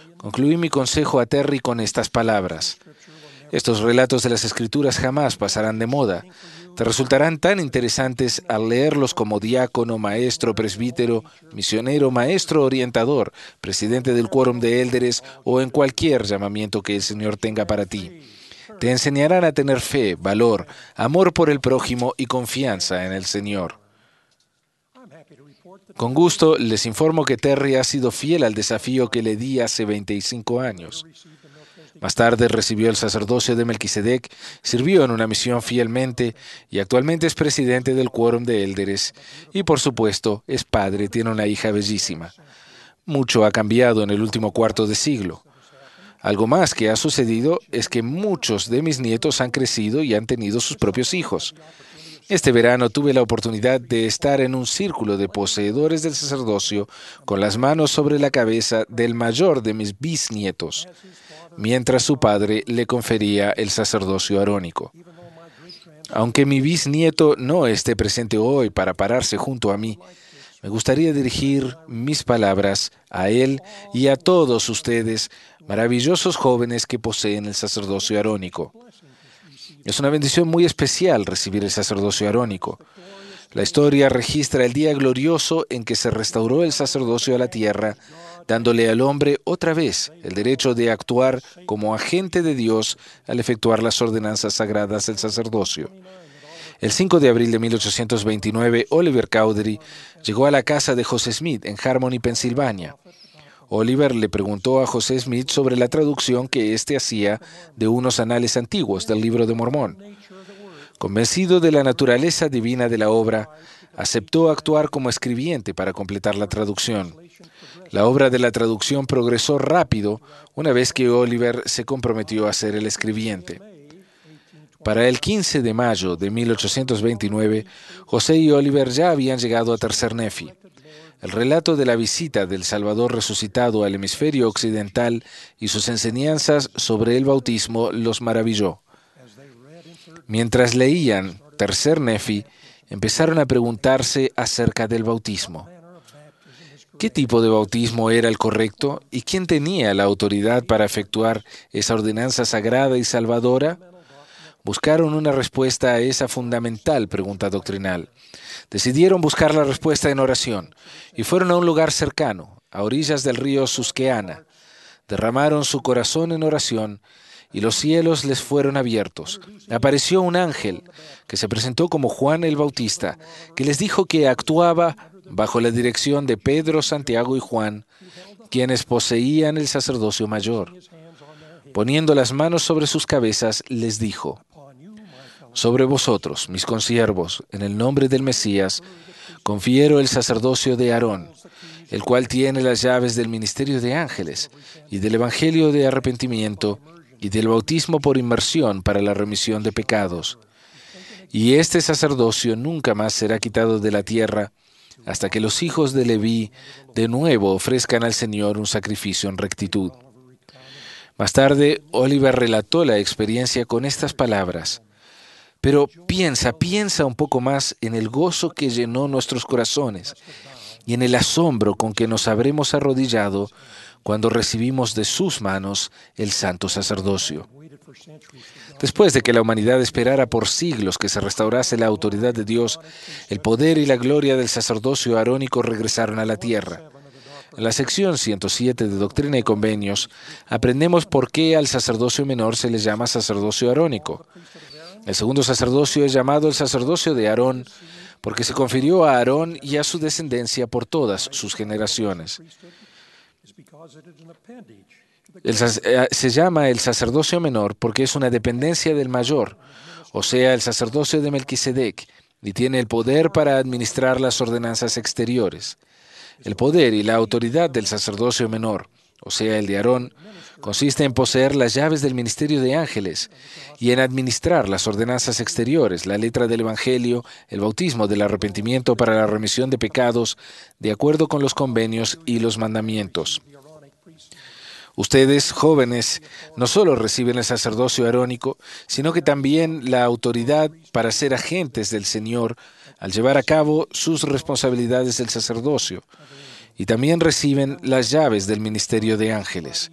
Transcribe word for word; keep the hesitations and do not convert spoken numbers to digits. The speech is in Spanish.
Concluí mi consejo a Terry con estas palabras. Estos relatos de las Escrituras jamás pasarán de moda. Te resultarán tan interesantes al leerlos como diácono, maestro, presbítero, misionero, maestro orientador, presidente del quórum de élderes o en cualquier llamamiento que el Señor tenga para ti. Te enseñarán a tener fe, valor, amor por el prójimo y confianza en el Señor. Con gusto les informo que Terry ha sido fiel al desafío que le di hace veinticinco años. Más tarde recibió el sacerdocio de Melquisedec, sirvió en una misión fielmente y actualmente es presidente del quórum de élderes y, por supuesto, es padre, tiene una hija bellísima. Mucho ha cambiado en el último cuarto de siglo. Algo más que ha sucedido es que muchos de mis nietos han crecido y han tenido sus propios hijos. Este verano tuve la oportunidad de estar en un círculo de poseedores del sacerdocio con las manos sobre la cabeza del mayor de mis bisnietos, mientras su padre le confería el sacerdocio arónico. Aunque mi bisnieto no esté presente hoy para pararse junto a mí, me gustaría dirigir mis palabras a él y a todos ustedes, maravillosos jóvenes que poseen el sacerdocio arónico. Es una bendición muy especial recibir el sacerdocio arónico. La historia registra el día glorioso en que se restauró el sacerdocio a la tierra, dándole al hombre otra vez el derecho de actuar como agente de Dios al efectuar las ordenanzas sagradas del sacerdocio. El cinco de abril de mil ochocientos veintinueve, Oliver Cowdery llegó a la casa de José Smith en Harmony, Pensilvania. Oliver le preguntó a José Smith sobre la traducción que éste hacía de unos anales antiguos del Libro de Mormón. Convencido de la naturaleza divina de la obra, aceptó actuar como escribiente para completar la traducción. La obra de la traducción progresó rápido una vez que Oliver se comprometió a ser el escribiente. Para el quince de mayo de mil ochocientos veintinueve, José y Oliver ya habían llegado a Tercer Nefi. El relato de la visita del Salvador resucitado al hemisferio occidental y sus enseñanzas sobre el bautismo los maravilló. Mientras leían Tercer Nefi, empezaron a preguntarse acerca del bautismo. ¿Qué tipo de bautismo era el correcto y quién tenía la autoridad para efectuar esa ordenanza sagrada y salvadora? Buscaron una respuesta a esa fundamental pregunta doctrinal. Decidieron buscar la respuesta en oración y fueron a un lugar cercano, a orillas del río Susquehanna. Derramaron su corazón en oración y los cielos les fueron abiertos. Apareció un ángel que se presentó como Juan el Bautista, que les dijo que actuaba bajo la dirección de Pedro, Santiago y Juan, quienes poseían el sacerdocio mayor. Poniendo las manos sobre sus cabezas, les dijo: sobre vosotros, mis consiervos, en el nombre del Mesías, confiero el sacerdocio de Aarón, el cual tiene las llaves del ministerio de ángeles y del evangelio de arrepentimiento y del bautismo por inmersión para la remisión de pecados. Y este sacerdocio nunca más será quitado de la tierra hasta que los hijos de Leví de nuevo ofrezcan al Señor un sacrificio en rectitud. Más tarde, Oliver relató la experiencia con estas palabras: pero piensa, piensa un poco más en el gozo que llenó nuestros corazones y en el asombro con que nos habremos arrodillado cuando recibimos de sus manos el santo sacerdocio. Después de que la humanidad esperara por siglos que se restaurase la autoridad de Dios, el poder y la gloria del sacerdocio arónico regresaron a la tierra. En la sección ciento siete de Doctrina y Convenios aprendemos por qué al sacerdocio menor se le llama sacerdocio arónico. El segundo sacerdocio es llamado el sacerdocio de Aarón porque se confirió a Aarón y a su descendencia por todas sus generaciones. El, se llama el sacerdocio menor porque es una dependencia del mayor, o sea, el sacerdocio de Melquisedec, y tiene el poder para administrar las ordenanzas exteriores. El poder y la autoridad del sacerdocio menor, o sea, el de Aarón, consiste en poseer las llaves del ministerio de ángeles y en administrar las ordenanzas exteriores, la letra del Evangelio, el bautismo del arrepentimiento para la remisión de pecados, de acuerdo con los convenios y los mandamientos. Ustedes, jóvenes, no solo reciben el sacerdocio arónico, sino que también la autoridad para ser agentes del Señor al llevar a cabo sus responsabilidades del sacerdocio. Y también reciben las llaves del ministerio de ángeles.